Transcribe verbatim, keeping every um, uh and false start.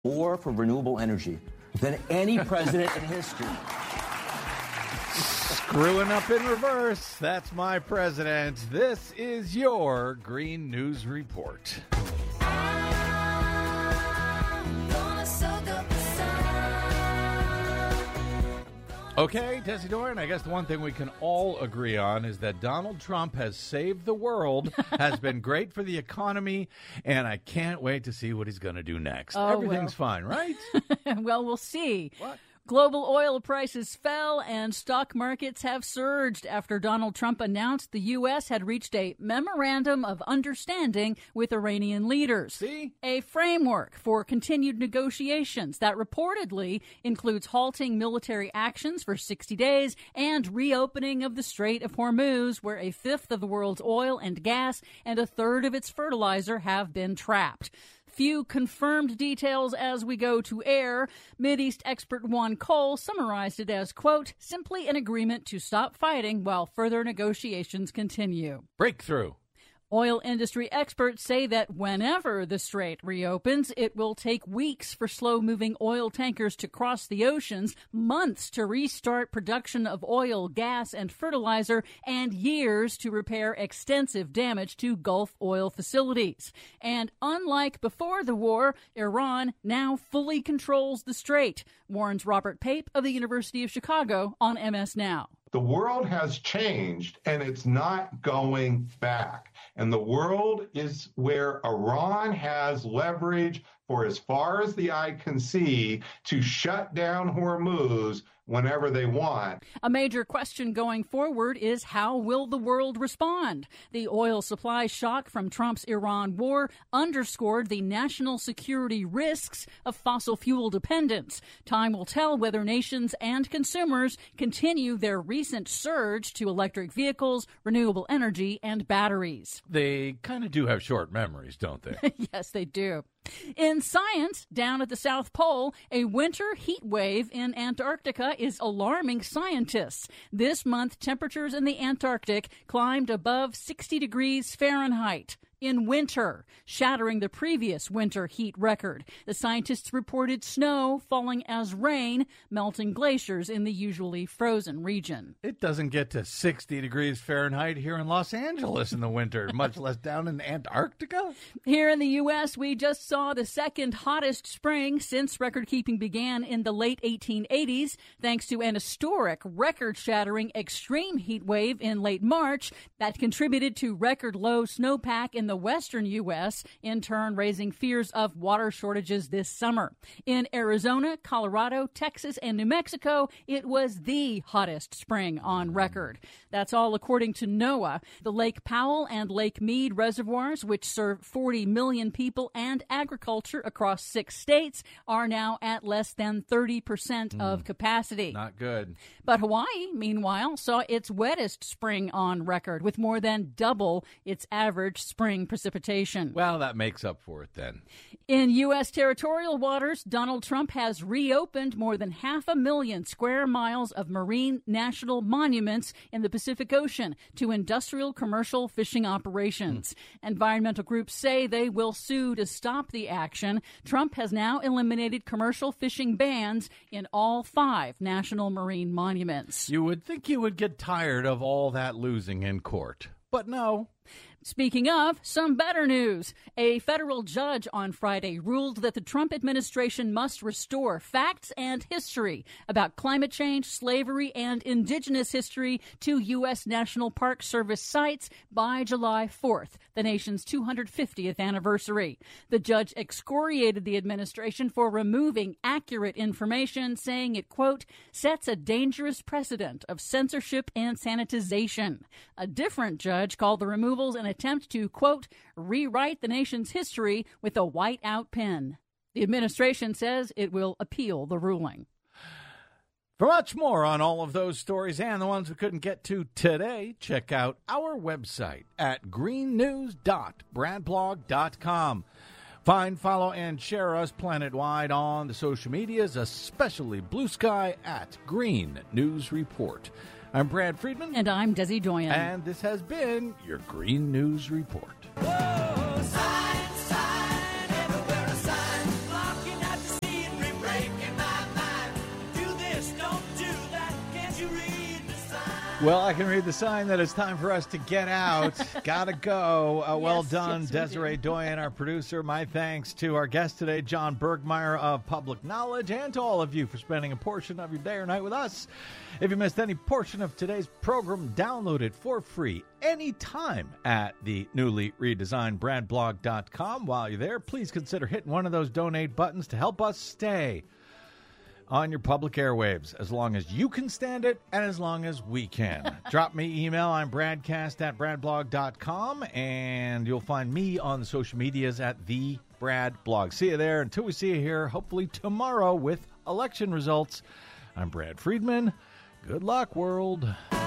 more for renewable energy than any president in history. Screwing up in reverse. That's my president. This is your Green News Report. Okay, Desi Doran, I guess the one thing we can all agree on is that Donald Trump has saved the world, has been great for the economy, and I can't wait to see what he's going to do next. Oh, Everything's well. fine, right? Well, we'll see. What? Global oil prices fell and stock markets have surged after Donald Trump announced the U S had reached a memorandum of understanding with Iranian leaders. See? A framework for continued negotiations that reportedly includes halting military actions for sixty days and reopening of the Strait of Hormuz, where a fifth of the world's oil and gas and a third of its fertilizer have been trapped. Few confirmed details as we go to air. Mideast expert Juan Cole summarized it as, quote, simply an agreement to stop fighting while further negotiations continue. Breakthrough. Oil industry experts say that whenever the strait reopens, it will take weeks for slow-moving oil tankers to cross the oceans, months to restart production of oil, gas, and fertilizer, and years to repair extensive damage to Gulf oil facilities. And unlike before the war, Iran now fully controls the strait, warns Robert Pape of the University of Chicago on M S Now. The world has changed, and it's not going back. And the world is where Iran has leverage for as far as the eye can see to shut down Hormuz whenever they want. A major question going forward is how will the world respond? The oil supply shock from Trump's Iran war underscored the national security risks of fossil fuel dependence. Time will tell whether nations and consumers continue their recent surge to electric vehicles, renewable energy, and batteries. They kind of do have short memories, don't they? Yes, they do. In science, down at the South Pole, a winter heat wave in Antarctica is alarming scientists. This month, temperatures in the Antarctic climbed above sixty degrees Fahrenheit in winter, shattering the previous winter heat record. The scientists reported snow falling as rain, melting glaciers in the usually frozen region. It doesn't get to sixty degrees Fahrenheit here in Los Angeles in the winter, much less down in Antarctica. Here in the U S, we just saw the second hottest spring since record-keeping began in the late eighteen eighties, thanks to an historic, record-shattering extreme heat wave in late March that contributed to record-low snowpack in the western U S, in turn raising fears of water shortages this summer. In Arizona, Colorado, Texas, and New Mexico, it was the hottest spring on record. That's all according to NOAA. The Lake Powell and Lake Mead reservoirs, which serve forty million people and agriculture across six states, are now at less than thirty percent mm, of capacity. Not good. But Hawaii, meanwhile, saw its wettest spring on record, with more than double its average spring precipitation. Well, that makes up for it then. In U S territorial waters, Donald Trump has reopened more than half a million square miles of marine national monuments in the Pacific Ocean to industrial commercial fishing operations. Mm. Environmental groups say they will sue to stop the action. Trump has now eliminated commercial fishing bans in all five national marine monuments. You would think you would get tired of all that losing in court, but no. Speaking of, some better news. A federal judge on Friday ruled that the Trump administration must restore facts and history about climate change, slavery, and indigenous history to U S. National Park Service sites by July fourth, the nation's two hundred fiftieth anniversary. The judge excoriated the administration for removing accurate information, saying it, quote, sets a dangerous precedent of censorship and sanitization. A different judge called the removals an attempt to, quote, rewrite the nation's history with a white-out pen. The administration says it will appeal the ruling. For much more on all of those stories and the ones we couldn't get to today, check out our website at green news dot brad blog dot com. Find, follow, and share us planet-wide on the social medias, especially Blue Sky at Green News Report. I'm Brad Friedman. And I'm Desi Doyen. And this has been your Green News Report. Whoa, Well, I can read the sign that it's time for us to get out. Gotta go. Uh, well Yes, done, yes, we Desiree do. Doyen, our producer. My thanks to our guest today, John Bergmeyer of Public Knowledge, and to all of you for spending a portion of your day or night with us. If you missed any portion of today's program, download it for free anytime at the newly redesigned brad blog dot com. While you're there, please consider hitting one of those donate buttons to help us stay on your public airwaves, as long as you can stand it and as long as we can. Drop me email. I'm bradcast at brad blog dot com, and you'll find me on the social medias at the Brad Blog. See you there. Until we see you here, hopefully tomorrow with election results. I'm Brad Friedman. Good luck, world.